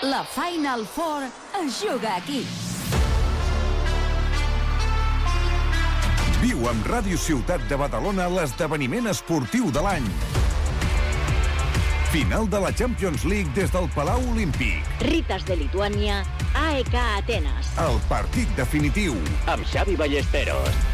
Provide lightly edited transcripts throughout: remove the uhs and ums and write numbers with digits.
La Final Four es juga aquí. Viu amb Ràdio Ciutat de Badalona l'esdeveniment esportiu de l'any. Final de la Champions League des del Palau Olímpic. Ritas de Lituània, AEK Atenes. El partit definitiu. Amb Xavi Ballesteros.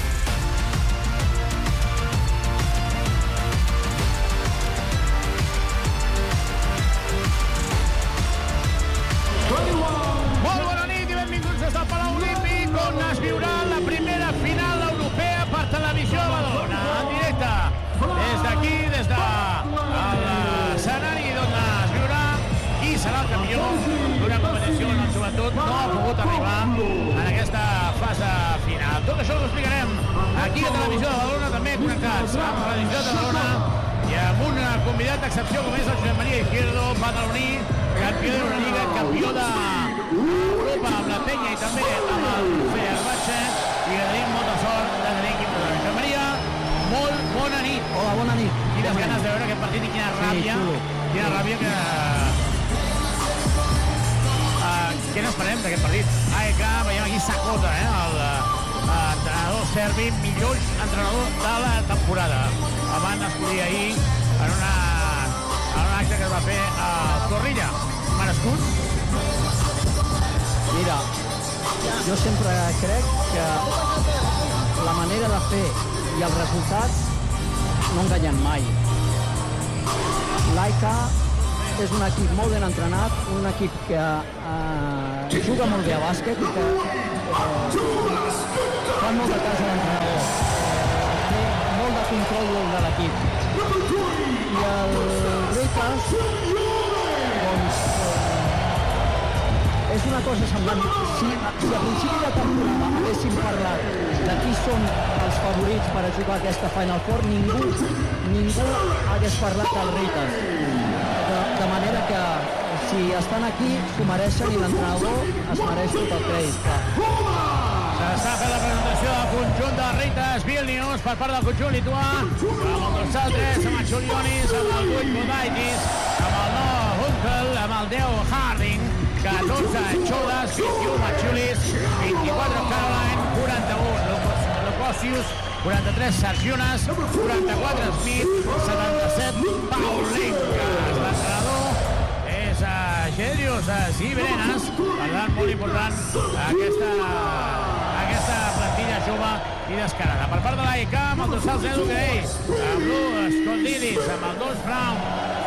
Molt bona nit i benvinguts des del Palau Olímpic, on es viurà la primera final europea per Televisió de Badalona. En directe, des d'aquí, des de l'escenari on es viurà qui serà el campió d'una competició on el joventut no ha pogut arribar en aquesta fase final. Tot això ho explicarem aquí a Televisió de Badalona, també connectats amb Ràdio Ciutat de Badalona i amb un convidat d'excepció com és el Josep Maria Izquierdo, badaloní, campió d'una lliga, campió d'Europa amb la Penya i també amb el Fenerbahçe, i que tenim molta sort de tenir aquí. Josep Maria, molt bona nit. Hola, bona nit. Quines ganes de veure aquest partit i quina ràbia, quina ràbia que... Què n'esperem d'aquest partit? AEK, veiem aquí Sakota, l'entrenador serbi, millor entrenador de la temporada. El van escollir ahir en un acte que es va fer a Zorrilla. Merescut? Mira, jo sempre crec que la manera de fer i els resultats no enganyen mai. L'AEK és un equip molt ben entrenat, un equip que juga molt bé a bàsquet i que fa molt de cas a l'entrenador. Té molt de control de l'equip. I el Ritas, doncs, és una cosa semblant. Si a principi de temporada haguéssim parlat de qui són els favorits per a jugar aquesta Final Four, ningú hagués parlat del Ritas. De manera que si estan aquí, s'ho mereixen i l'entrenador es mereix tot el crèdit. S'està fent la presentació del conjunt de Ritas Vilnius per part del conjunt lituà, amb els altres, amb el Chulionis, amb el Vuit Budaitis, amb el Noah Hunkel, amb el 10 Harding, 14 Chodas, 21 Machulis, 24 Caroline, 41 Lukosius, 43 Sargiunas, 44 Smith, 77 Paulinkas. L'entrenador és Gedrius Ziberenas, per tant molt important aquesta plantilla jove i descarada. Per part de l'AEK, amb el dorsal 0 Grey, amb l'1 Skondidis, amb el 2 Brown,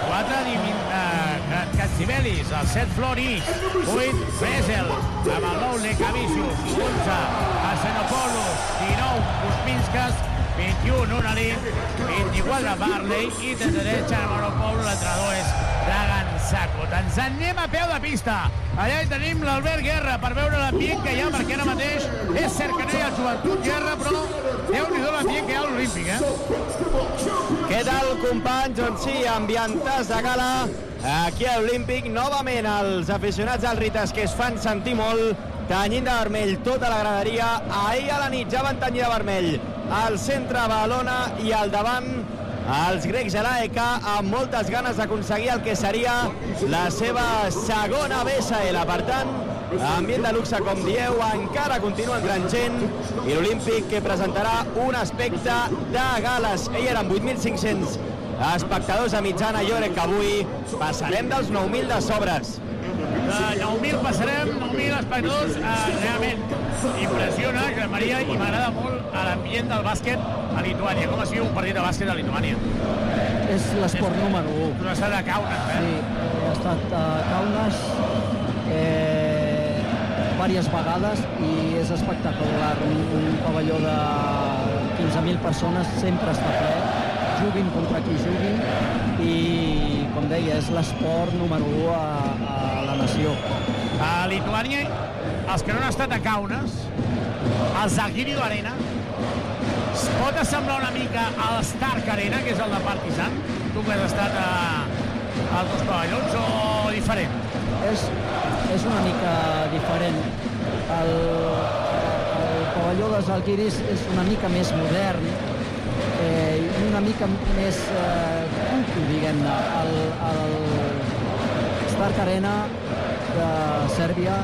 4 Katsibelis, el 7 Floris, 8 Frezel, amb el 9 Lekavicius, 11 Arsenopoulos, 19 Kuzminskas, 21 Unalin, 24 Barley i des de dreta amb Aeropoulos, l'entrenador és Dragan Sakot. Ens anem a peu de pista. Allà hi tenim l'Albert Guerra per veure l'ambient que hi ha, perquè ara mateix és cert que no hi ha Joventut Guerra, però déu-n'hi-do l'ambient que hi ha a l'Olímpic, Què tal, companys? Doncs sí, ambientàs de gala aquí a l'Olímpic. Novament els aficionats del Ritas que es fan sentir molt, tenyint de vermell tota la graderia. Ahir a la nit ja van tenyir de vermell al centre Badalona i al davant els grecs de l'AEK amb moltes ganes d'aconseguir el que seria la seva segona BSL. Per tant, ambient de luxe, com dieu, encara continua entrant gent i l'Olímpic que presentarà un aspecte de gales. Eren 8.500 espectadors a mitjana. Jo crec que avui passarem dels 9.000 de sobres. De 9.000 passarem, 9.000 espectadors, realment impressiona, Josep Maria, i m'agrada molt l'ambient del bàsquet a Lituània. Com es viu un partit de bàsquet a Lituània? És l'esport número 1. Tu has estat a Kaunas, Sí, he estat a Kaunas diverses vegades i és espectacular. Un pavelló de 15.000 persones sempre està ple, juguin contra qui juguin, i, com deia, és l'esport número 1 a la nació. A Lituània, els que no han estat a Kaunas, el Zalgiris Arena, es pot assemblar una mica al Stark Arena, que és el de Partizan? Tu que has estat als dos pavellons, o diferent? És una mica diferent. El pavelló de Zalgiris és una mica més modern, i una mica més cucu, diguem-ne. El Stark Arena de Sèrbia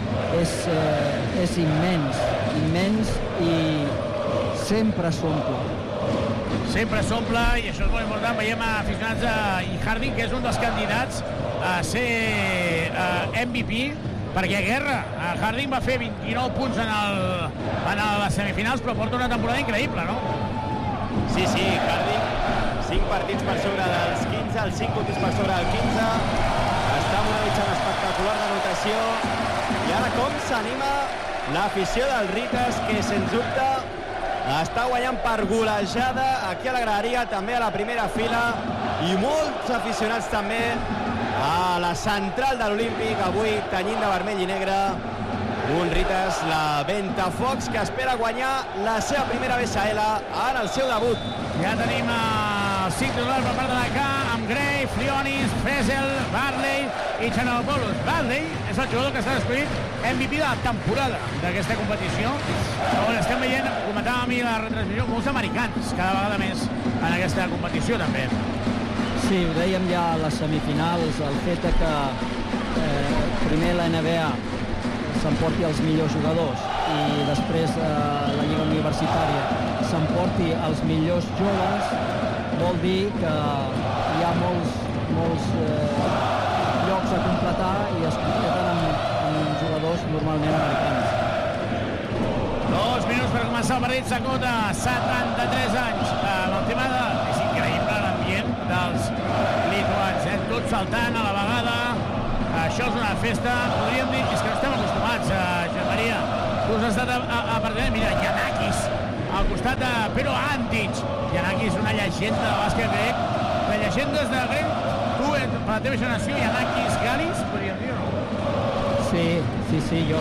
és immens i sempre s'omple. Sempre s'omple, i això és molt important. Veiem aficionats i Harding, que és un dels candidats a ser MVP, perquè Guerra, Harding va fer 29 punts en les semifinals, però porta una temporada increïble, no? Sí, Harding, 5 partits per sobre dels 15, els 5 últims per sobre del 15, està amb una mitjana espectacular de notació, i ara com s'anima l'afició del Ritas, que sens dubte està guanyant per golejada aquí a la graderia, també a la primera fila, i molts aficionats també a la central de l'Olímpic, avui tenyint de vermell i negre. Un Ritas, la Ventafocs, que espera guanyar la seva primera BSL en el seu debut. Ja tenim el 5 titulars per part de l'AEK, amb Gray, Flionis, Fresel, Barley i Chanelopoulos. Barley és el jugador que està escollit MVP de la temporada d'aquesta competició. On estem veient, comentàvem a mi la retransmissió, molts americans, cada vegada més en aquesta competició també. Sí, ho dèiem ja a les semifinals, el fet que primer la NBA s'emporti els millors jugadors i després la Lliga Universitària s'emporti els millors joves, vol dir que hi ha molts llocs a completar i es completen amb jugadors normalment americans. 2 minuts per començar el partit. Sakota, 73 anys. L'ultimada és increïble l'ambient dels lituans, tots saltant a la vegada. Això és una festa, podríem dir, és que no estem acostumats, Josep Maria. Tu has estat a partir, mira, Giannakis, al costat de Pero Antic. Giannakis, una llegenda de bàsquet grec. De llegendes de grec, tu, per la teva generació, Giannakis, Galis, podríem dir, o no? Sí, jo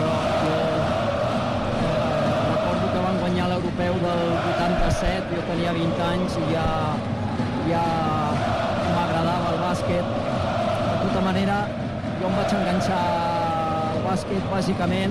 recordo que van guanyar l'europeu del 87, jo tenia 20 anys i ja m'agradava el bàsquet. De tota manera, jo em vaig enganxar al bàsquet bàsicament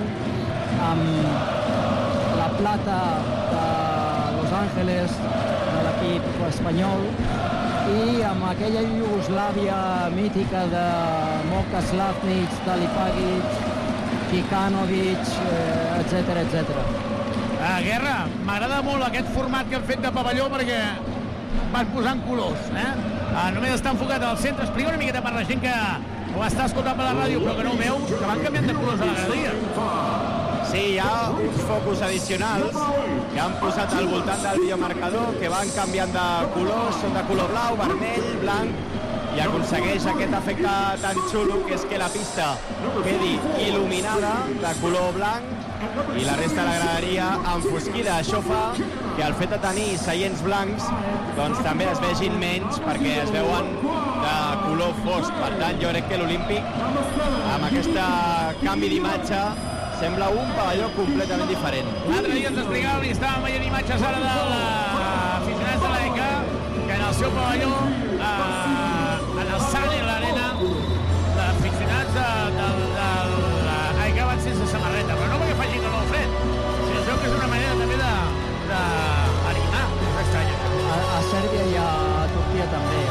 amb la plata de Los Angeles, de l'equip espanyol, i amb aquella Iugoslàvia mítica de Moka Slavnic, Dalipagic, Kikanovic, etc. Guerra, m'agrada molt aquest format que hem fet de pavelló perquè van posant colors, només està enfocat al centre. Explica una miqueta per la gent que ho està escoltant per la ràdio però que no ho veu, que van canviant de colors a la graderia. Sí, hi ha uns focus addicionals que han posat al voltant del videomarcador, que van canviant de color, són de color blau, vermell, blanc, i aconsegueix aquest efecte tan xulo que és que la pista quedi il·luminada de color blanc i la resta de la graderia enfosquida. Això fa que el fet de tenir seients blancs doncs també es vegin menys perquè es veuen de color fosc. Per tant, jo crec que l'Olímpic, amb aquest canvi d'imatge, sembla un pavelló completament diferent. L'altre dia ens explicàvem i estàvem veient imatges ara dels aficionats de l'AEK, que en el seu pavelló, en el Sani, a l'arena, els aficionats de l'AEK van sense samarreta, però no perquè faci calor o fred, sinó que és una manera també d'animar, és estrany. A Sèrbia i a Turquia també,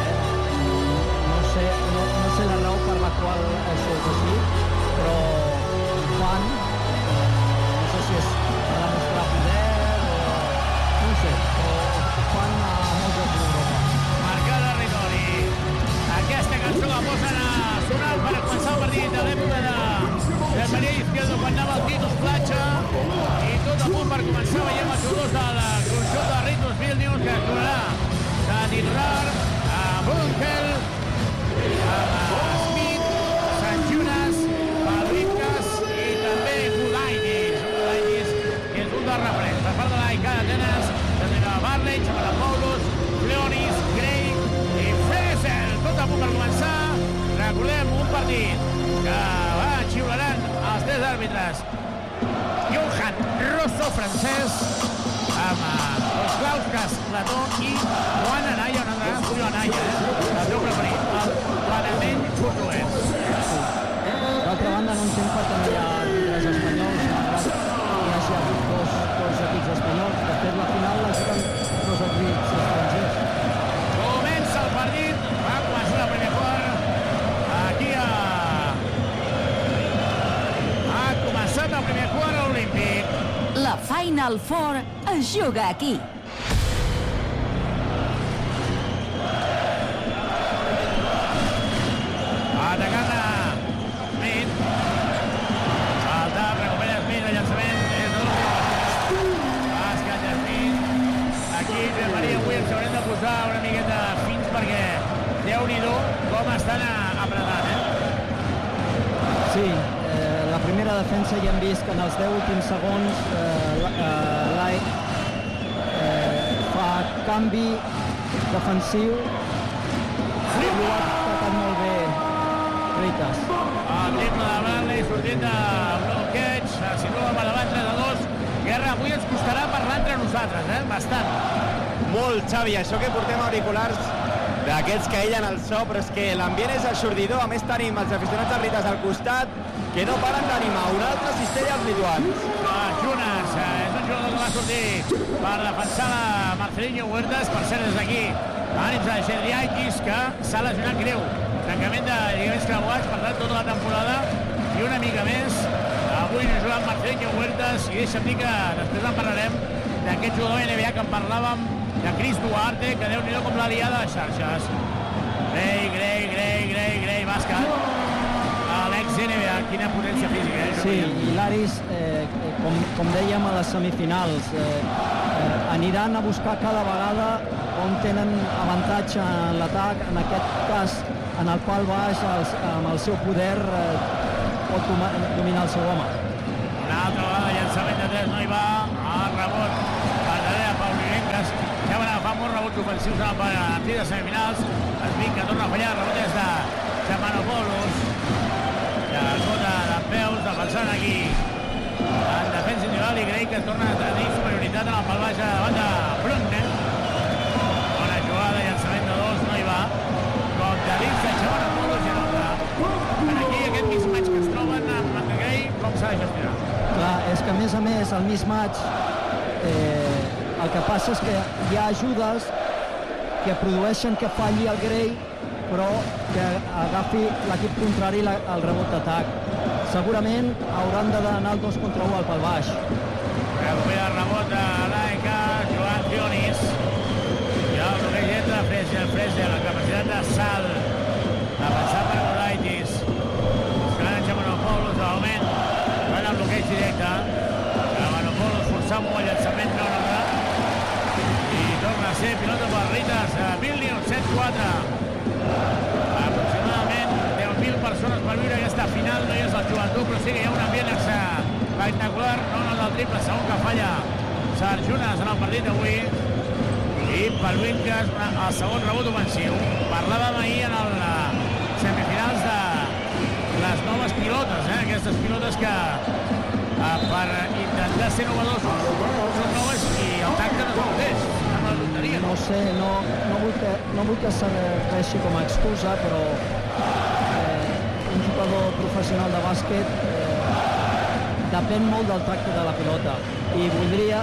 no sé la raó per la qual això és així, però fan, no sé si és per demostrar poder o no sé, però fan a molts llocs d'Europa. Marcar el territori. Aquesta cançó la posen a sonar per començar el partit de l'època de Maria Izquierdo quan anava el Titus Platja i tot a punt per començar. Veiem els jugadors del conjunt de Ritus Vilnius que actuarà de titular a Brunkel, a Smith, Sant Jonas, Pavlivkas i també Gulainis. Gulainis que és un dels referents per part de l'AEK d'Atenes, també de Barley, Chamalapoulos, Leonis, Gray i Fresel. Tot a punt per començar. Recordem un partit que xiularan els tres àrbitres. Johan Rosso, francès, amb Klauskas Plató i Juan Anaya, un altre Julio Anaya, el teu preferit, el panameny portuguès. D'altra banda, no entenc per què no hi ha àrbitres espanyols, malgrat que hi hagi hagut dos equips espanyols. De fet, la final la juguen dos equips estrangers. Comença el partit, va començar la primera quart, aquí a Final Four es juga aquí. Atacant Smith. Salta, recupera Smith, el llançament és de l'últim. Bàsquet de Smith. Aquí, Josep Maria, avui ens haurem de posar una miqueta fins perquè Déu-n'hi-do com estan apretant, Sí, la primera defensa ja hem vist que en els 10 últims segons Light fa canvi defensiu i ho ha atacat molt bé Ritas. El triple de Bradley sortint de bloqueig, situa per davant 3-2. Guerra, avui ens costarà parlar entre nosaltres, bastant. Molt, Xavi, això que portem auriculars d'aquests que aïllen el so, però és que l'ambient és aixordidor. A més tenim els aficionats del Ritas al costat que no paren d'animar. Un altre cistell als lituans. Junas és un jugador que va sortir per defensar la Marcelinho Huertas. Per cert, des d'aquí, ànims de Xerriakis, que s'ha lesionat greu. Tancament de lligaments creuats, per tant, tota la temporada i una mica més. Avui no jugant Marcelinho Huertas i deixa'm dir que després en parlarem d'aquest jugador NBA que en parlàvem, de Chris Duarte, que Déu-n'hi-do com l'ha liada a les xarxes. Grey, bàsquet. L'ex-NBA, quina potència física, Sí, i l'Aris, com dèiem a les semifinals, aniran a buscar cada vegada on tenen avantatge en l'atac, en aquest cas en el pal baix, amb el seu poder pot dominar el seu home. Una altra vegada llançament de 3 no hi va, el rebot per darrere Pau Vivencas, ja van agafar molts rebots ofensius en el partit de semifinals. Esmic que torna a fallar, rebot és de Chamanopoulos, que esgota de peus, defensant aquí en defensa individual, i Grey que torna a tenir superioritat en el pal baix davant de Brunner. Bona jugada, llançament de 2, no hi va, com de dins de Chamanopoulos i l'altre. Per aquí aquest mismatch que es troben amb Grey, com s'ha de gestionar? Clar, és que a més el mismatch, el que passa és que hi ha ajudes que produeixen que falli el Grey, però que agafi l'equip contrari el rebot d'atac. Segurament hauran d'anar el 2 contra 1 al pal baix. Recupera el rebot de l'AEK, Joan Dionis. I el bloqueig entra Fraser, la capacitat de salt de passar per Golaitis. Buscant en Chamanopoulos, de moment van al bloqueig directe. Chamanopoulos forçant molt el llançament, no. I torna a ser pilota per Ritas, Vilnius, 7-4. Aproximadament 10.000 persones per viure aquesta final. No hi és el joventut, però sí que hi ha un ambient espectacular. No en el del triple, segon que falla Sarjunas en el partit d'avui. I per Vivencas, el segon rebot ofensiu. Parlàvem ahir en les semifinals de les noves pilotes, aquestes pilotes que per intentar ser novedosos són noves i el tacte no és el mateix. No sé, no vull que serveixi com a excusa, però un jugador professional de bàsquet depèn molt del tacte de la pilota. I volia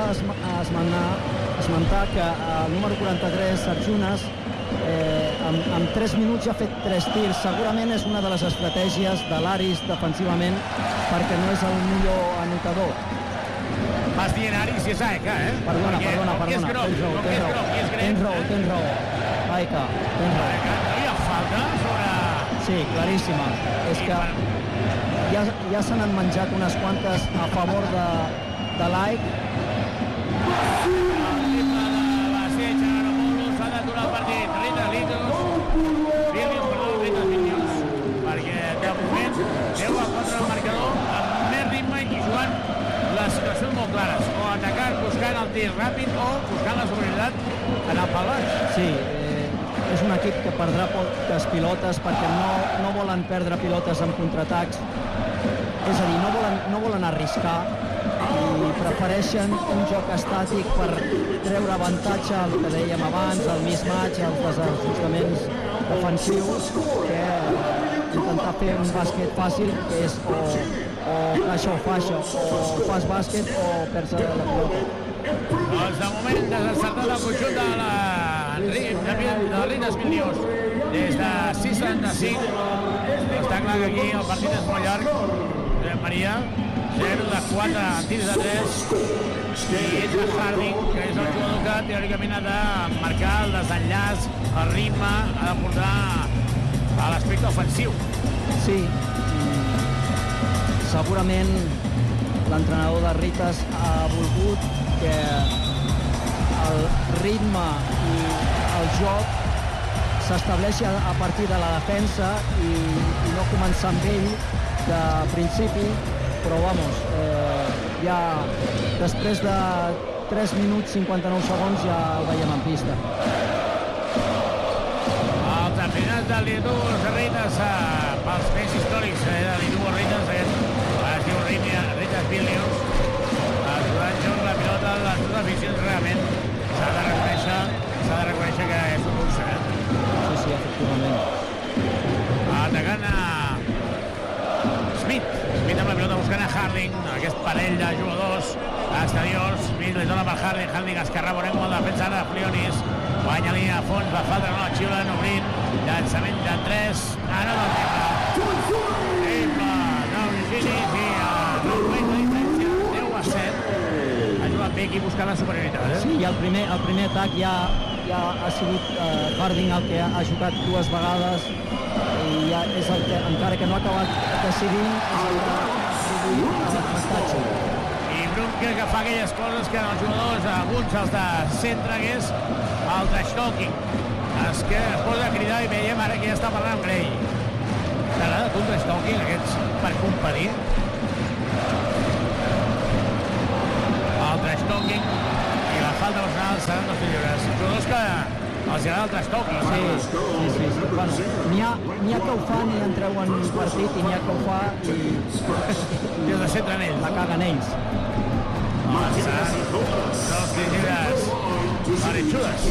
esmentar que el número 43, Sarjunas, en 3 minuts ja ha fet 3 tirs. Segurament és una de les estratègies de l'Aris defensivament, perquè no és el millor anotador. Vas dient Aris i és AEK, Perdona. Tens raó. AEK, tens raó. No hi ha falta sobre... Sí, claríssima. És que ja se n'han menjat unes quantes a favor de l'AEK. S'ha d'aturar el partit. Vilnius, perquè de moment 10 a contra el marcador, amb més ritme i jugant les situacions molt clares, o atacant buscant el tir ràpid o buscant la superioritat en el pal baix. Sí, és un equip que perdrà poques pilotes perquè no volen perdre pilotes en contraatacs, és a dir, no volen arriscar i prefereixen un joc estàtic per treure avantatge al que dèiem abans, el mismatch, els desajustaments defensius, que intentar fer un bàsquet fàcil, que és o caixa o faixa, o fas bàsquet o perds la pilota. Doncs de moment desencertat el conjunt de la Ritas Vilnius des de 6-35. Està clar que aquí el partit és molt llarg. Josep Maria, 0 de 4 tirs de 3. I entra Harding, que és el jugador que teòricament ha de marcar el desenllaç, el ritme, ha de portar a l'aspecte ofensiu. Sí, segurament l'entrenador de Ritas ha volgut que el ritme i el joc s'estableixi a partir de la defensa i no començar amb ell de principi, però vamos, ja després de 3 minuts 59 segons ja el veiem en pista. El campionat de l'Idús Ritas pels més històrics de l'Idús Ritas, es diu Ritas Vilnius, jugant joc la pilota, les dues aficions realment s'ha de reconèixer que és un luxe. Sí, efectivament. Atacant a Smith amb la pilota buscant a Harding, aquest parell de jugadors exteriors. Smith li dona per Harding esquerra, veurem molt de defensa ara de Flionis, guanya línia a fons, la falta no la xiulen, obrint, llançament de 3, ara del triple del Virginis i el moment de diferència 10-7, ha jugat bé aquí buscant la superioritat. Sí, i el primer atac ja ha sigut Harding el que ha jugat 2 vegades i ja és el que, encara que no ha acabat decidint, és el que ha produït l'avantatge. I Brunke, que fa aquelles coses que els jugadors, alguns els de centre, que és el trash talking. Es posa a cridar i veiem ara que ja està parlant amb Gray. T'agrada tu el trash talking, aquests per competir? El trash talking i la falta personal seran 2 lliures. Jugadors que els agrada el trash talking. Sí. Bueno, n'hi ha que ho fan i en treuen partit i n'hi ha que ho fa i des de centre en ells. la caguen ells. Avançant, 2 lliures per Enxudes.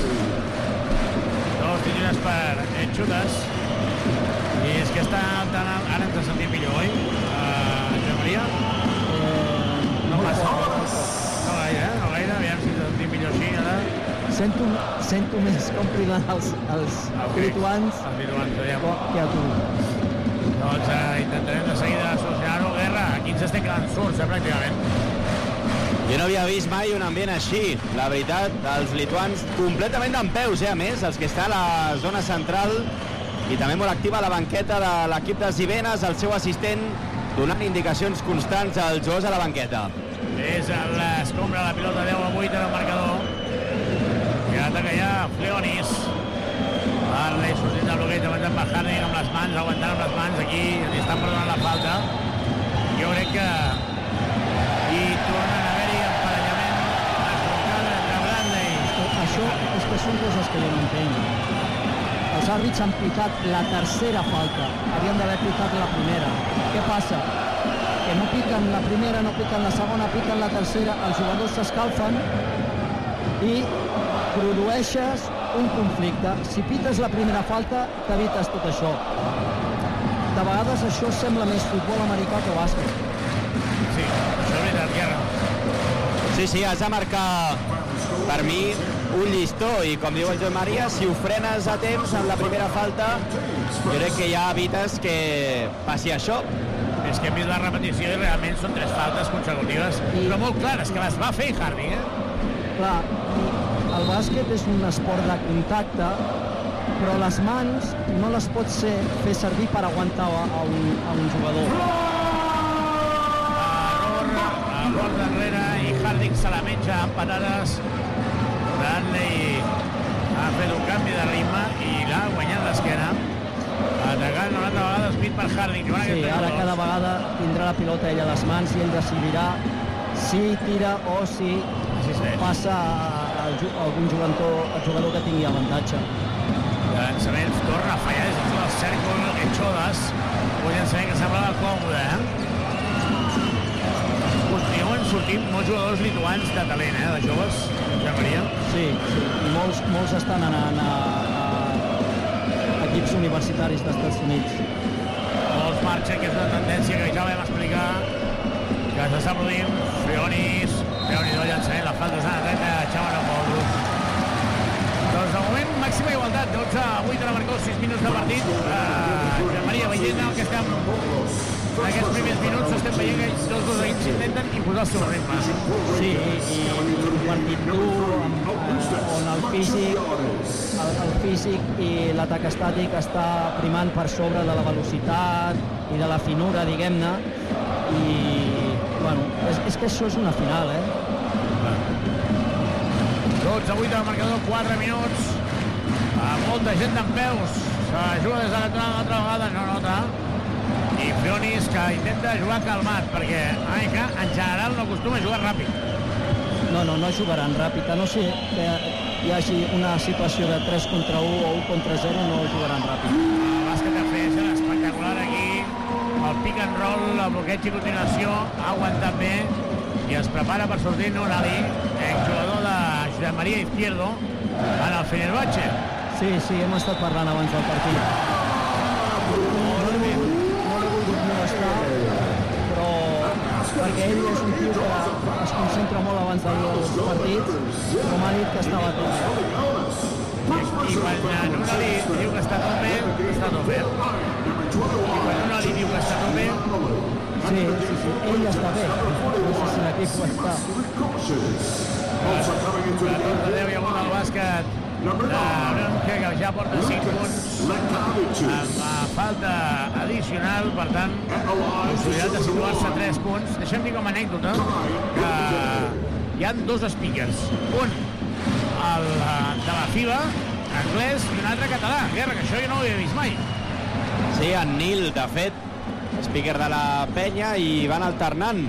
2 lliures per Enxudes. I és que ara ens sentim millor, oi? Joan Maria? No passa. No gaire, aviam si ens sentim millor així, ara. Sento més com criden els lituans que a tu. Doncs intentarem de seguida solucionar-ho. Guerra, aquí ens estem quedant surts, pràcticament. Jo no havia vist mai un ambient així, la veritat, els lituans completament dempeus, a més, els que està a la zona central i també molt activa la banqueta de l'equip de Zivenas, el seu assistent donant indicacions constants als jugadors a la banqueta. És l'escombra la pilota 10-8 en el marcador. I ataca ja Flionis. Arley sortint del bloqueig, avançant per Harding amb les mans, aguantant amb les mans aquí, i estan perdonant la falta. Jo crec que hi tornen a haver-hi emparellament esbroncada entre Bradley. Això és que són coses que jo no entenc. Els àrbits han pitat la tercera falta, havien d'haver pitat la primera. Què passa? Que no piquen la primera, no piquen la segona, piquen la tercera, els jugadors s'escalfen i produeixes un conflicte. Si pites la primera falta, t'evites tot això. De vegades això sembla més futbol americà que bàsquet. Sí, això és veritat, Guerra. Sí, has de marcar, per mi, un llistó, i com diu el Joan Maria, si ho frenes a temps amb la primera falta, jo crec que ja evites que passi això. És que hem vist la repetició i realment són 3 faltes consecutives, però molt clares, que les va fer Harding, Clar, el bàsquet és un esport de contacte, però les mans no les pots fer servir per aguantar a un jugador. Error darrere i Harding se la menja amb patates. Bradley ha fet un canvi de ritme i l'ha guanyat l'esquena. Atacant una altra vegada Smith per Harding. Sí, ara cada vegada tindrà la pilota ell a les mans i ell decidirà si tira o si passa a algun jugador que tingui avantatge. Llançaments, torna a fallar des del cèrcol Enxudes. Un llançament que semblava còmode, Continuen sortint molts jugadors lituans de talent, de joves, Josep Maria. Sí, i molts estan anant a equips universitaris dels Estats Units. Molts marxen, que és una tendència que ja vam explicar, que s'està produint. Flionis, Déu-n'hi-do el llançament, la falta és a la dreta de Chamanopoulos. Doncs de moment, màxima igualtat, 12-8 a la marcó, 6 minuts de partit. Josep Maria, veient el que estem en aquests primers minuts estem veient que tots dos equips intenten imposar el seu ritme. Sí, i un partit dur on el físic i l'atac estàtic està primant per sobre de la velocitat i de la finura, diguem-ne, i bueno, és que això és una final, 12-8 al marcador, 4 minuts, molta gent dempeus, se juga des de l'entrada una altra vegada, no nota, i Frionis que intenta jugar calmat, perquè AEK en general no acostuma a jugar ràpid. No jugaran ràpid, a no ser que hi hagi una situació de 3 contra 1 o 1 contra 0, no jugaran ràpid. El bàsquet de Fresa, espectacular aquí, el pick and roll, el bloqueig i continuació, ha aguantat bé i es prepara per sortir Nunali, exjugador de Josep María Izquierdo, en el Fenerbahce. Sí, hem estat parlant abans del partit. No l'he volgut molestar, però perquè ell és un tio que es concentra molt abans dels partits, però m'ha dit que estava tot bé. I quan Nunali diu que està tot bé, està tot bé. I quan Nunali diu que està tot bé... Sí, ell està bé. No sé si l'equip ho està. 14-10 hi ha hagut el bàsquet de Bronque, que ja porta 5 punts amb falta addicional, per tant, possibilitat de situar-se a 3 punts. Deixem dir com a anècdota que hi ha 2 speakers, un de la FIBA, anglès, i un altre català. Guerra, que això jo no ho havia vist mai. Sí, en Nil, de fet, speaker de la penya, i van alternant.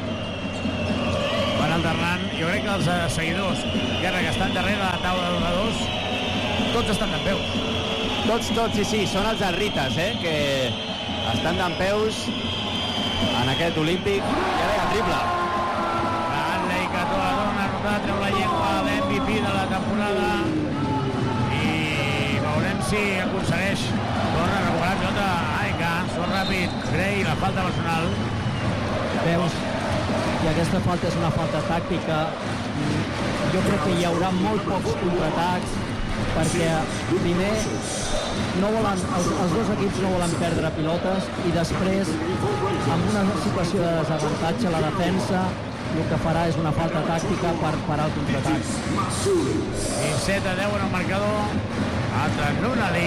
Jo crec que els seguidors, Guerra, que estan darrere de la taula de donadors, tots estan dempeus. Tots, sí, són els Rites, que estan dempeus en aquest olímpic. I ara hi ha triple. Bradley, que tota la dona anotada, treu la llengua a l'MVP de la temporada i veurem si aconsegueix tornar a recuperar pilota AEK. Surt ràpid Gray, la falta personal. Veus? I aquesta falta és una falta tàctica. Jo crec que hi haurà molt pocs contraatacs perquè primer no volen, els dos equips no volen perdre pilotes i després amb una situació de desavantatge la defensa el que farà és una falta tàctica per parar el contraatac. 17-10 en el marcador, altre Nunali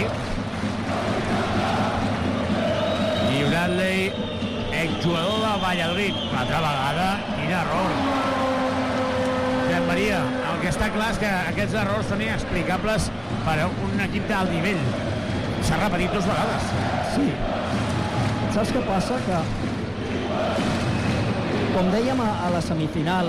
i Bradley, exjugador de Valladolid. Una altra vegada, quin error. Josep Maria, el que està clar és que aquests errors són inexplicables per a un equip d'alt nivell. S'ha repetit 2 vegades. Sí. Saps què passa? Que, com dèiem a la semifinal,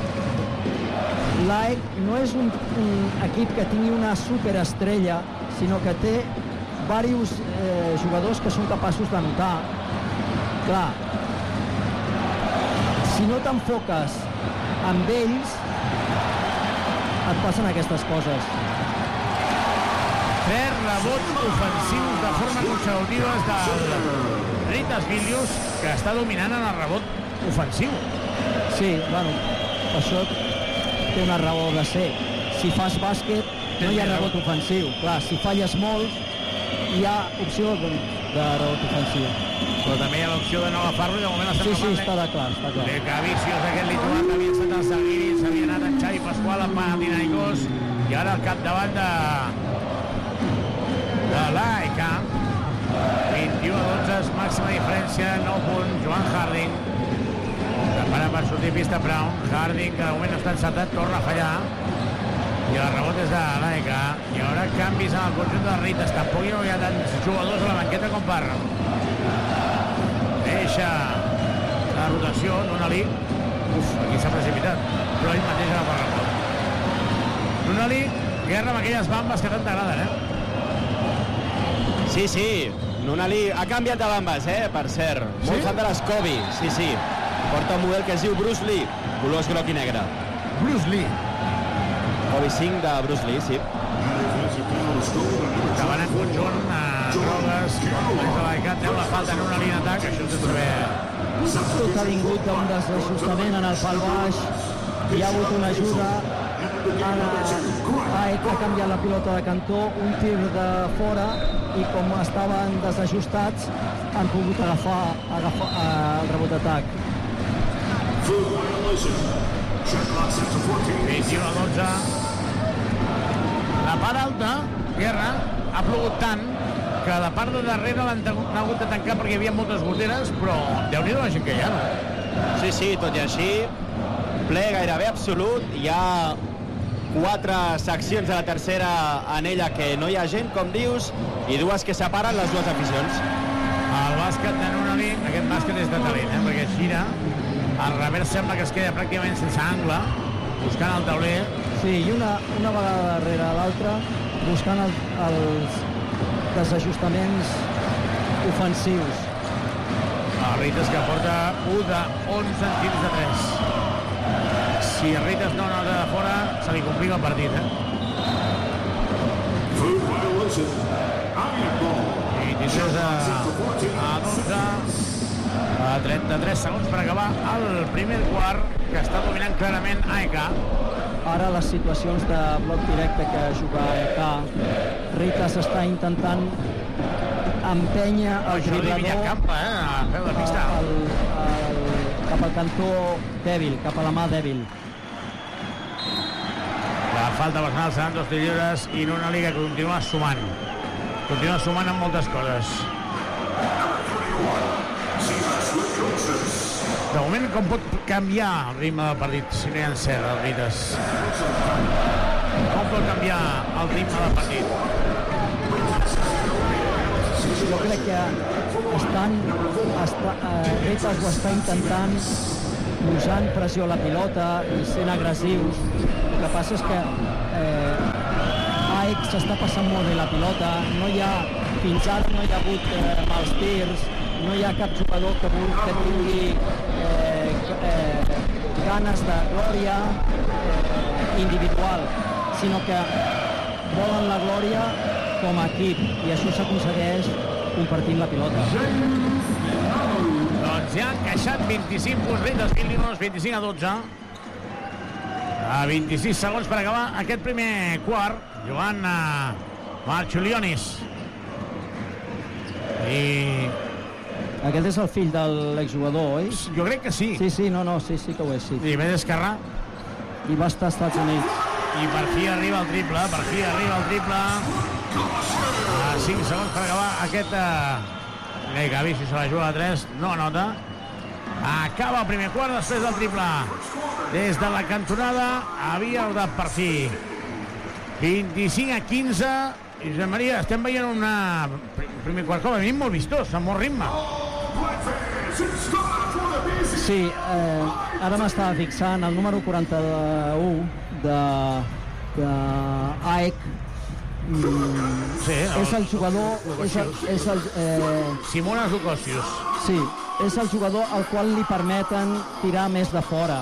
l'AEK no és un equip que tingui una superestrella, sinó que té diversos jugadors que són capaços d'anotar. Clar, si no t'enfoques amb ells, et passen aquestes coses. 3 rebots ofensius de forma consecutiva del Ritas Vilius, que està dominant en el rebot ofensiu. Sí, bueno, això té una raó de ser. Si fas bàsquet, no hi ha rebot ofensiu. Clar, si falles molt, hi ha opció de rebot ofensiu. Però també hi ha l'opció de no agafar-lo i de moment estem Sí, està clar. Lecavicius, aquest lituà que havia estat al Salguiris, havia anat en Xavi Pasqual amb Panathinaikos i ara al capdavant de l'AEK. 21-12, màxima diferència, 9 punts, Joan Harding. Prepara per sortir pista Brown. Harding, que de moment no està encertat, torna a fallar. I el rebot és de l'AEK. I ara canvis en el conjunt de Ritas. Tampoc hi ha tants jugadors a la banqueta com per deixa la rotació Nunali. Aquí s'ha precipitat, però ell mateix ha per rebot. Nunali, Guerra amb aquelles bambes que tant t'agraden, Sí, Nunali ha canviat de bambes, per cert. Molt fan de l'Escobi, sí. Porta un model que es diu Bruce Lee, colors groc i negre. Bruce Lee. Kobe 5 de Bruce Lee, sí. Que van en conjunt a Robles, treu la falta en una línia d'atac, això ens saber. Tot ha vingut d'un desajustament en el pal baix, hi ha hagut una ajuda, AEK ha canviat la pilota de cantó, un tir de fora, i com estaven desajustats han pogut agafar el rebot d'atac. 21-12. La part alta, Guerra, ha plogut tant que la part de darrere l'han hagut de tancar perquè hi havia moltes goteres, però Déu-n'hi-do la gent que hi ha, no? Sí, tot i així, ple gairebé absolut. Hi ha 4 seccions de la tercera anella que no hi ha gent, com dius, i 2 que separen les 2 aficions. El bàsquet de Nunali, aquest bàsquet és de talent, perquè gira. El revers sembla que es queda pràcticament sense angle, buscant el tauler. Sí, i una vegada darrere l'altra, buscant els desajustaments ofensius. El Ritas que porta 1 de 11 en tirs de 3. Si el Ritas no nota de fora, se li complica el partit, 26 a 12. 33 segons per acabar el primer quart, que està dominant clarament AEK. Ara les situacions de bloc directe que juga AEK, Ritas està intentant empènyer el driblador a peu de pista. Cap al cantó dèbil, cap a la mà dèbil. La falta personal seran 2 tirs lliures i una liga que continua sumant. Continua sumant amb moltes coses. De moment, com pot canviar el ritme del partit si no hi ha encert, el Ritas? Com pot canviar el ritme del partit? Jo crec que Ritas ho està intentant posant pressió a la pilota i sent agressius. El que passa és que AEK s'està passant molt bé la pilota. Fins ara no hi ha hagut mals tirs, no hi ha cap jugador que tingui ganes de glòria individual, sinó que volen la glòria com a equip, i això s'aconsegueix compartint la pilota. Doncs ja han encaixat 25 punts Ritas, 25 a 12. A 26 segons per acabar aquest primer quart, jugant a Marchulionis. I aquest és el fill de l'exjugador, oi? jo crec que sí. Sí, sí que ho és, sí. I ve d'esquerra. I va estar als Estats Units. I per fi arriba el triple, A 5 segons per acabar aquest Gavi, si se la juga a 3, no anota. Acaba el primer quart després del triple. Des de la cantonada havia rodat per fi. 25 a 15. I Josep Maria, estem veient un primer quart com a mínim molt vistós, amb molt ritme. Sí, ara m'estava fixant el número 41 de AEK. Sí, és el jugador... És el, Simonas Lukosius. Sí, és el jugador al qual li permeten tirar més de fora.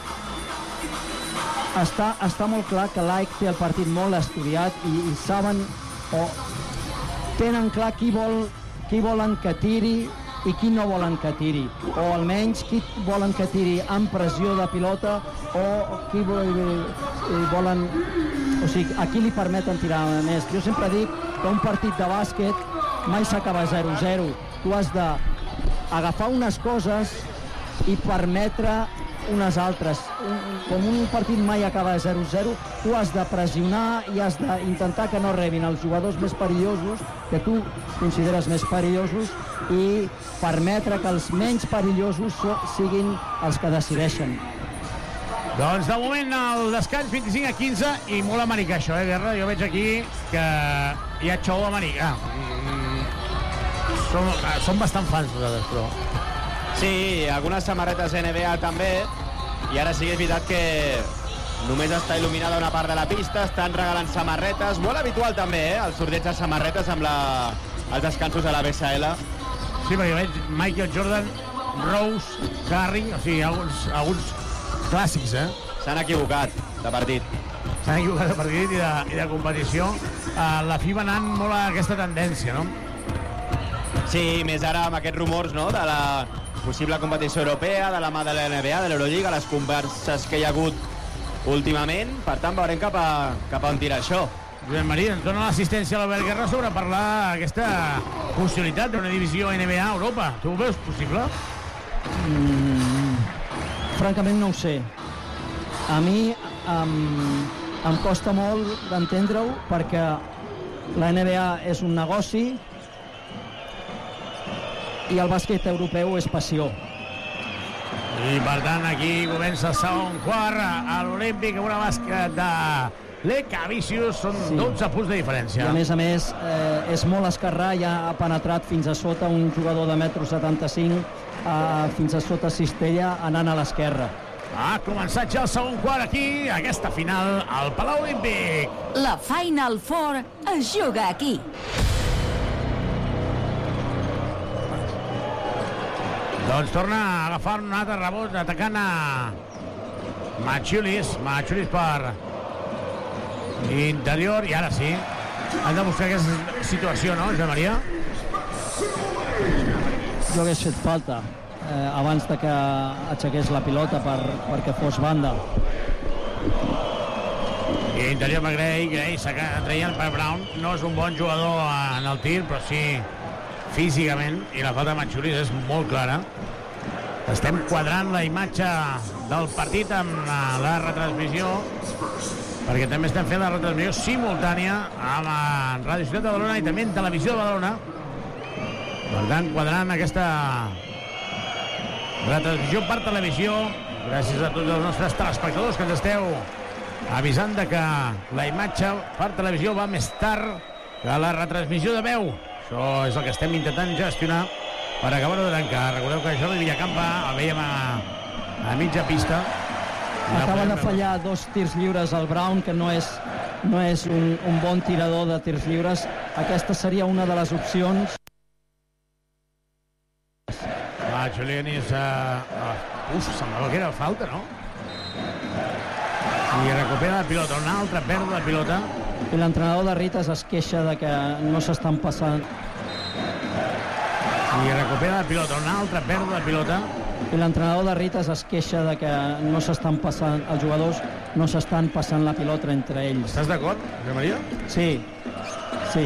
Està molt clar que l'AEK té el partit molt estudiat i saben o tenen clar qui volen que tiri i qui no volen que tiri, o almenys qui volen que tiri amb pressió de pilota o qui volen, o sigui, a qui li permeten tirar més. Jo sempre dic que un partit de bàsquet mai s'acaba 0-0. Tu has d'agafar unes coses i permetre unes altres. Com un partit mai acaba 0-0, tu has de pressionar i has d'intentar que no rebin els jugadors més perillosos, que tu consideres més perillosos, i permetre que els menys perillosos siguin els que decideixen. Doncs de moment el descans 25 a 15 i molt americà això, Guerra? Jo veig aquí que hi ha xou americà. Som bastant fans nosaltres, però... Sí, algunes samarretes NBA també, i ara sí que és veritat que només està il·luminada una part de la pista, estan regalant samarretes, molt habitual també, el sorteig de samarretes amb els descansos a la BSL. Sí, perquè veig Michael Jordan, Rose, Curry, o sigui, alguns clàssics, S'han equivocat de partit. S'han equivocat de partit i de competició. La FIBA anant molt a aquesta tendència, no? Sí, més ara amb aquests rumors, no?, de la possible competició europea, de la mà de la NBA, de l'Eurolliga, les converses que hi ha hagut últimament. Per tant, veurem cap a on tira això. Josep Maria, ens dona l'assistència a l'Albert Guerra sobre parlar d'aquesta possibilitat d'una divisió NBA a Europa. Tu ho veus possible? Francament no ho sé. A mi em costa molt d'entendre-ho perquè la NBA és un negoci i el bàsquet europeu és passió. I per tant aquí comença el segon quart a l'Olímpic amb una bàsquet de l'Eka Vicius, són 12 punts de diferència. I a més, és molt esquerrà, ja ha penetrat fins a sota un jugador de 1,75 m, fins a sota cistella, anant a l'esquerra. Ha començat ja el segon quart aquí, aquesta final al Palau Olímpic. La Final Four es juga aquí. Doncs torna a agafar un altre rebot atacant a Maciulis per interior, i ara sí han de buscar aquesta situació, no, Josep Maria? Jo hagués fet falta abans de que aixequés la pilota perquè fos banda. I interior per Gray traient per Brown. No és un bon jugador en el tir, però sí físicament, i la falta de Maciulis és molt clara. Estem quadrant la imatge del partit amb la retransmissió, perquè també estem fent la retransmissió simultània amb Ràdio Ciutat de Badalona i també en Televisió de Badalona. Per tant, quadrant aquesta retransmissió per televisió, gràcies a tots els nostres telespectadors que ens esteu avisant de que la imatge per televisió va més tard que la retransmissió de veu. Això és el que estem intentant gestionar per acabar-ho de tancar. Recordeu que Jordi Villacampa el veiem a mitja pista. Acaba de fallar 2 tirs lliures al Brown, que no és un bon tirador de tirs lliures. Aquesta seria una de les opcions. Julianis semblava que era falta, no? I recupera la pilota, una altra pèrdua de pilota. I l'entrenador de Rites es queixa de que no s'estan passant. I recupera la pilota, una altra pèrdua de pilota. I l'entrenador de Rites es queixa de que no s'estan passant, els jugadors no s'estan passant la pilota entre ells. Estàs d'acord, Josep Maria? Sí.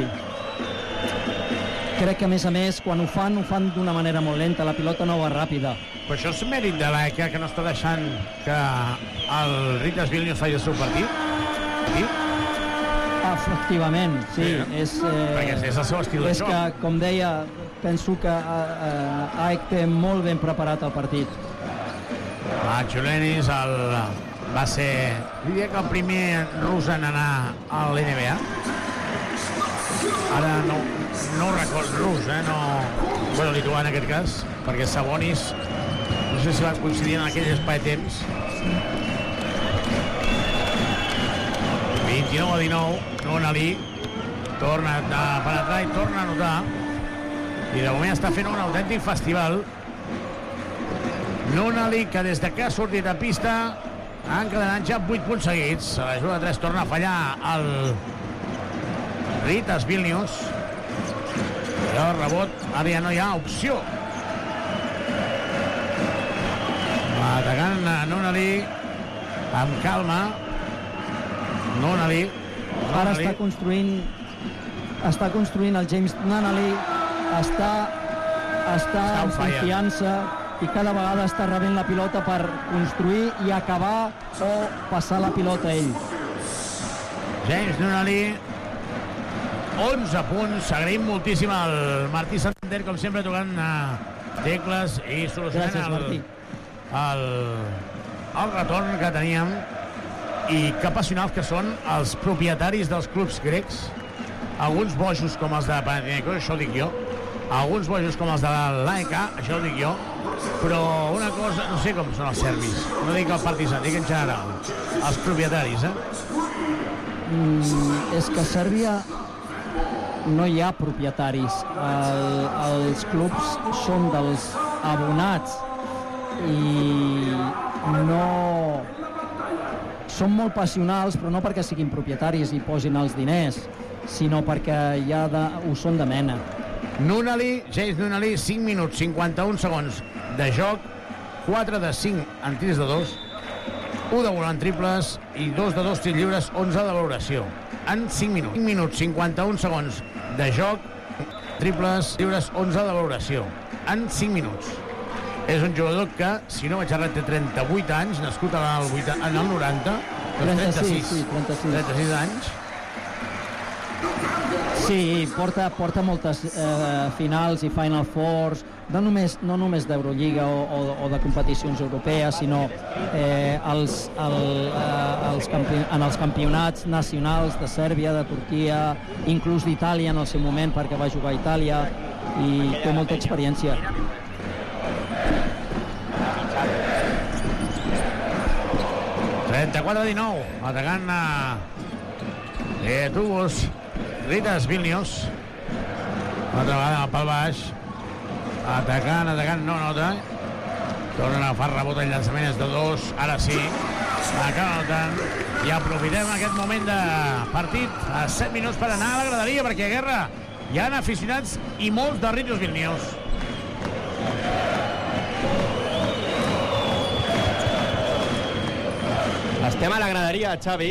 Crec que, a més, quan ho fan d'una manera molt lenta, la pilota no va ràpida. Però això és mèrit de l'ECA, que no està deixant que el Ritas Vilnius faci el seu partit? Sí? Efectivament, sí. Perquè és el seu estil de joc. És que, com deia, penso que AEK té molt ben preparat el partit. Julianis va ser, diria que el primer rus en anar a l'NBA. Ara no ho record rus, bueno, lituà en aquest cas, perquè Sabonis no sé si van coincidir en aquell espai de temps. 29-19, Nunali torna a penetrar i torna a anotar, i de moment està fent un autèntic festival. Nunali, que des que ha sortit a pista ha encadenat ja 8 punts seguits. A la jugada 3 torna a fallar el Ritas Vilnius. I el rebot, ara ja no hi ha opció. Atacant Nunali amb calma. Nunali. Ara està construint el James Nunali, està en confiança i cada vegada està rebent la pilota per construir i acabar o passar la pilota a ell. James Nunali, 11 punts. Agraïm moltíssim al Martí Santander, com sempre, tocant tecles i solucionant el retorn que teníem. I que apassionats que són els propietaris dels clubs grecs. Alguns bojos com els de Panathinaikos, això ho dic jo. Alguns bojos com els de l'AEK, això ho dic jo. Però una cosa, no sé com són els serbis. No dic el Partizan, dic en general. Els propietaris, És que a Sèrbia no hi ha propietaris. Els clubs són dels abonats i no... Són molt passionals, però no perquè siguin propietaris i posin els diners, sinó perquè ho són de mena. Nunali, James Nunali, 5 minuts, 51 segons de joc, 4 de 5 en tirs de 2, 1 de volant triples i 2 de 2 tirs lliures, 11 de valoració. En 5 minuts. 5 minuts, 51 segons de joc, triples lliures, 11 de valoració. En 5 minuts. És un jugador que, si no vaig errat, té 38 anys, nascut en el 90, 36 anys. Sí, porta moltes finals i Final Fours, no només d'Eurolliga o de competicions europees, sinó en els campionats nacionals de Sèrbia, de Turquia, inclús d'Itàlia en el seu moment, perquè va jugar a Itàlia, i té molta experiència. ...34-19, atacant Tubos, Ritas Vilnius, altra vegada pel baix, atacant, no nota, tornen a agafar rebot, el llançament és de 2, ara sí, acaba notant, i aprofitem aquest moment de partit, a 7 minuts per anar a la graderia, perquè a Guerra hi ha aficionats i molts de Ritas Vilnius. Estem a la graderia, Xavi.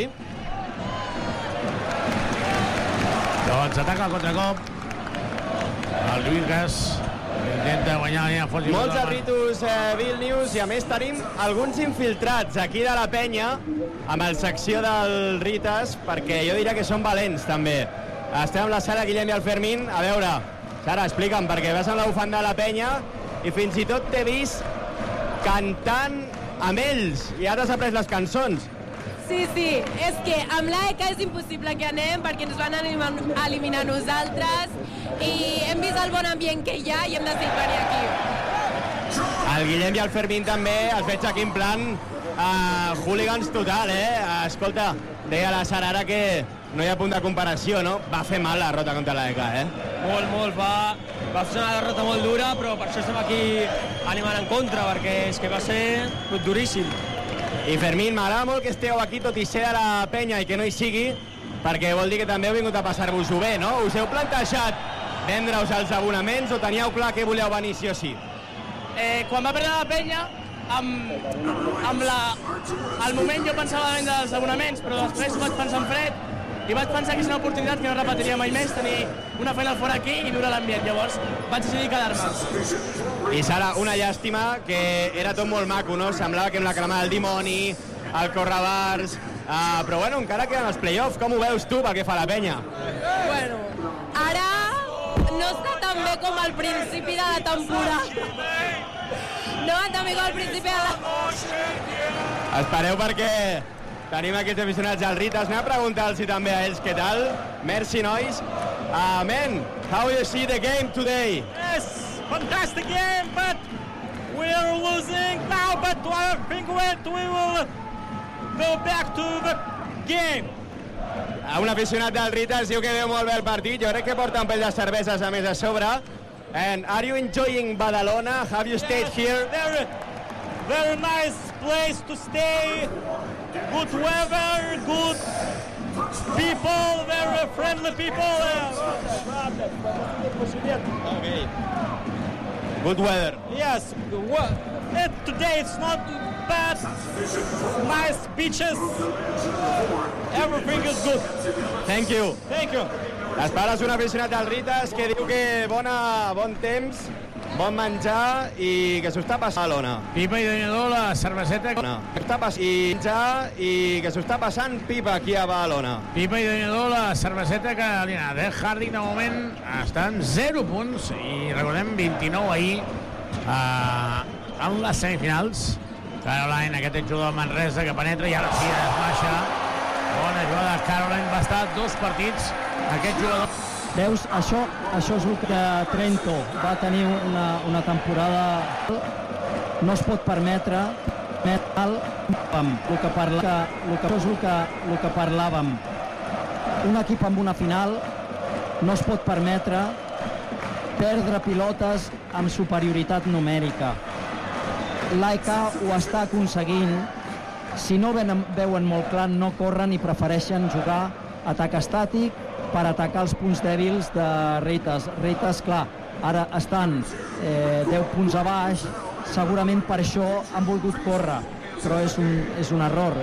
Doncs ataca el contracop. El Lluís intenta guanyar la línia fort. Molts de Ritas Vilnius, i a més tenim alguns infiltrats aquí de la penya amb el secció del Ritas, perquè jo diria que són valents també. Estem amb la Sara, Guillem i el Fermín. A veure, Sara, explica'm, perquè vas amb la bufanda de la penya i fins i tot t'he vist cantant amb ells, i ara has après les cançons. Sí, és que amb l'AEK és impossible que anem perquè ens van eliminar nosaltres i hem vist el bon ambient que hi ha i hem decidit venir aquí. El Guillem i el Fermín també, els veig aquí en plan hooligans total, Escolta, deia la Sara ara que no hi ha punt de comparació, no? Va fer mal la derrota contra l'AEK, Molt, va ser una derrota molt dura, però per això estem aquí animant en contra, perquè és que va ser duríssim. I Fermín, m'agrada molt que esteu aquí, tot i ser de la penya i que no hi sigui, perquè vol dir que també heu vingut a passar-vos-ho bé, no? Us heu plantejat vendre-us els abonaments o teníeu clar que voleu venir sí o sí? Quan va perdre la penya, al moment jo pensava vendre els abonaments, però després vaig pensar en fred i vaig pensar que és una oportunitat que no repetiria mai més, tenir una Final Four aquí i viure l'ambient. Llavors vaig decidir quedar-me. I Sara, una llàstima, que era tot molt maco, no? Semblava que amb la cremada del dimoni, el correbars, però bueno, encara queden els play-offs. Com ho veus tu pel que fa a la penya? Bueno, ara no està tan bé com al principi de la temporada. No va tan bé com al principi de la... Espereu perquè tenim aquests aficionats al Ritas. Anem a preguntar-los també a ells què tal. Merci, nois. Men, how you see the game today? Yes, fantastic game, but we are losing now, but I think we will go back to the game. Un aficionat del Ritas diu que veu molt bé el partit. Jo crec que porta un pell de cerveses a més a sobre. And are you enjoying Badalona? Have you stayed here? Very nice place to stay. Good weather, good people, very friendly people. Okay. Good weather. Yes. Today it's not bad. Nice beaches. Everything is good. Thank you. Thank you. Les paraules d'un aficionat del Ritas que diu que bon temps, bon menjar i que s'ho està passant a l'Ona. Pipa i Danyador, la cerveseta... I que s'ho està passant pipa aquí a Badalona. Pipa i Danyador, la cerveseta que li ha de Harding de moment està en 0 punts i recordem 29 ahir en les semifinals. Caroline, aquest jugador de Manresa que penetra i ara sí es baixa. Bona jugada de Caroline, va estar 2 partits aquest jugador. Veus, això és el que Trento va tenir una temporada... No es pot permetre el que parlàvem. Un equip amb una final no es pot permetre perdre pilotes amb superioritat numèrica. L'AEK ho està aconseguint. Si no veuen molt clar, no corren i prefereixen jugar atac estàtic per atacar els punts dèbils de Ritas. Ritas, clar, ara estan 10 punts a baix, segurament per això han volgut córrer. però és un error,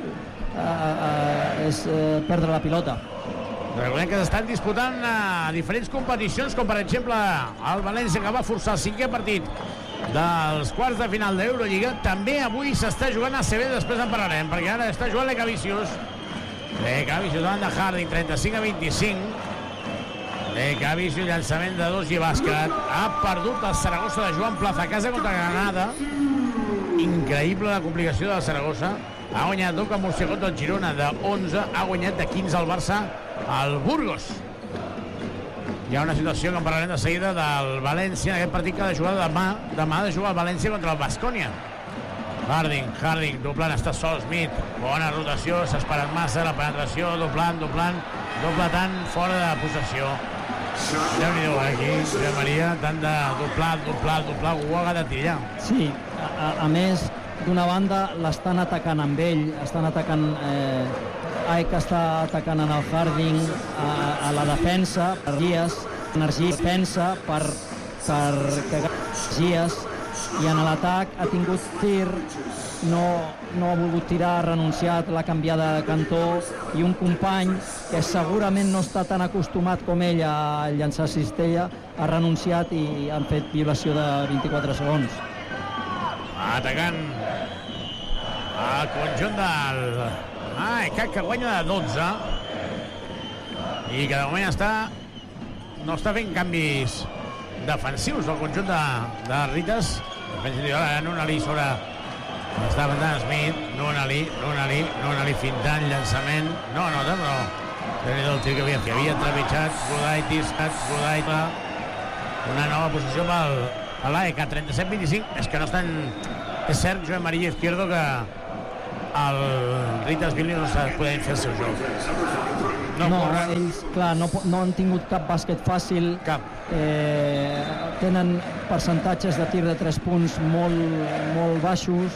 és perdre la pilota. Recordem que s'estan disputant diferents competicions, com per exemple el València, que va forçar el 5è partit dels quarts de final d'Eurolliga. També avui s'està jugant a ACB, després en parlarem, perquè ara està jugant l'Ecavicius. L'Ecavicius davant de Harding, 35-25. L'Ecavicius, llançament de 2 i bàsquet. Ha perdut el Saragossa de Joan Plaza a casa contra Granada. Increïble la complicació del Saragossa. Ha guanyat Doca Murcia contra el Girona de 11, ha guanyat de 15 al Barça al Burgos. Hi ha una situació que en parlarem de seguida del València, en aquest partit que ha de jugar demà ha de jugar el València contra el Baskonia. Harding, doblant, està sol Smith, bona rotació, s'ha esperat massa, la penetració, doblant, doble tant, fora de possessió. Déu-n'hi-do, aquí, Josep Maria, tant de doblar, ho ha de tirar. Sí, a més, d'una banda l'estan atacant amb ell, estan atacant AEK està atacant en el Harding a la defensa per energia defensa per energies, i en l'atac ha tingut tir, no ha volgut tirar, ha renunciat, l'ha canviat de cantó, i un company que segurament no està tan acostumat com ell a llançar cistella ha renunciat i han fet violació de 24 segons. Atacant el conjunt del AEK, que guanya de 12 i que de moment no està fent canvis defensius el conjunt de Ritas. Ara Nunali sobre està avançant Smith, Nunali fintant, llançament, no anota, però tenia el tir que havia trepitjat Gudaitis, una nova posició per l'AEK, 37-25. És que no estan... És cert, Joan Maria Izquierdo, que el Ritas Vilnius no està podent fer el seu joc. Ells, clar, no han tingut cap bàsquet fàcil. Tenen percentatges de tir de 3 punts molt baixos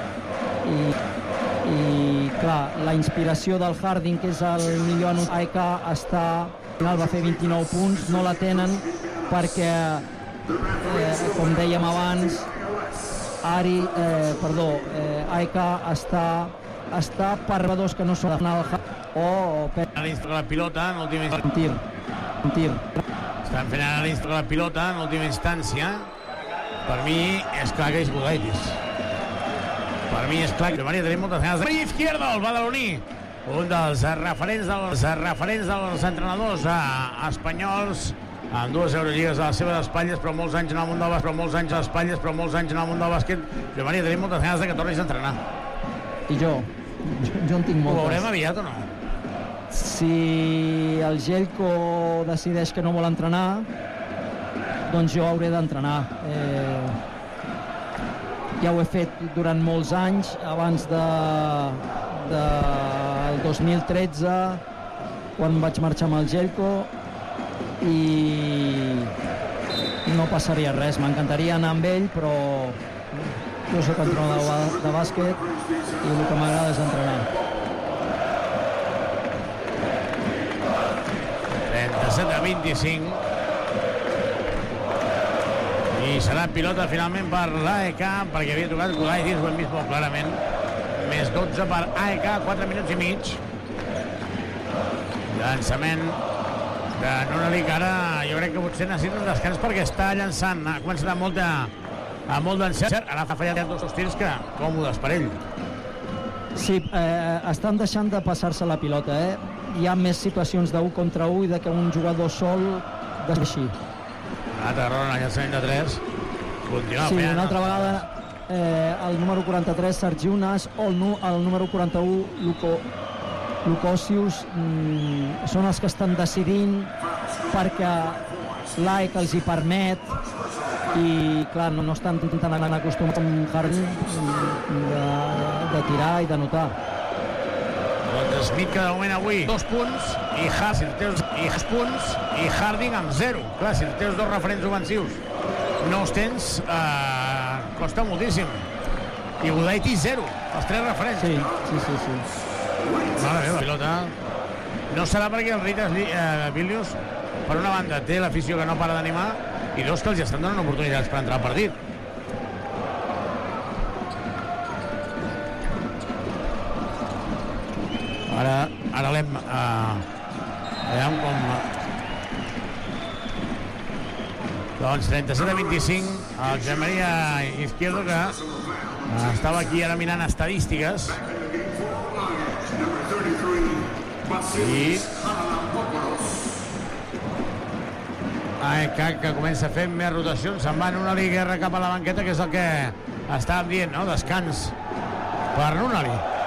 i clar, la inspiració del Harding, que és el millor anot, AEK al final va fer 29 punts, no la tenen perquè, com dèiem abans, AEK està per jugadors que no són al analistes de la pilota en última instància. Un tir. Estan fent analistes de la pilota en última instància. Per mi és clar que és Gudaitis. Per mi és clar que Maria tenim moltes ganes de... Izquierdo, el badaloní, un dels referents dels entrenadors espanyols, amb 2 Eurolligues a les seves espatlles, però molts anys en el món del bàsquet, Jo, Maria, tenim moltes ganes de que tornis a entrenar. I jo en tinc moltes. Ho veurem aviat o no? Si el Gelko decideix que no vol entrenar, doncs jo hauré d'entrenar. Ja ho he fet durant molts anys, abans del 2013, quan vaig marxar amb el Gelko, i no passaria res. M'encantaria anar amb ell, però jo soc entrenador de bàsquet i el que m'agrada és entrenar. 37-25 i serà pilota finalment per l'AEK, perquè havia tocat Gudaitis, ho hem vist molt clarament. Més 12 per AEK, 4 minuts i mig. Llançament de Nunali, que ara jo crec que potser necessita un descans perquè està llançant, ha començat amb molt d'encert, ara ha fallat 2 tirs que còmodes per ell. Sí, estan deixant de passar-se la pilota, Hi ha més situacions d'1 contra 1 i de que un jugador sol deixi. Un altre error en el llançament de 3. Continua fent. Sí, una altra vegada el número 43, Sargiunas, o el número 41, Lukosius, són els que estan decidint perquè l'AEK els hi permet i, clar, no estan tan acostumats amb Harding de tirar i d'anotar. Doncs Smith, que de moment avui 2 punts i Harding amb 0. Clar, si tens 2 referents ofensius no els tens, costa moltíssim. I Gudaitis 0, els 3 referents. Sí. Mare meva, la pilota no serà perquè el Ritas Vilnius, per una banda, té l'afició que no para d'animar, i 2, que els estan donant oportunitats per entrar al partit. veiem com... Doncs 37-25, el Josep Maria Izquierdo, que estava aquí ara mirant estadístiques. I AEK, que comença a fer més rotacions, se'n va en Nunali Guerra cap a la banqueta, que és el que estàvem dient, no? Descans per Nunali.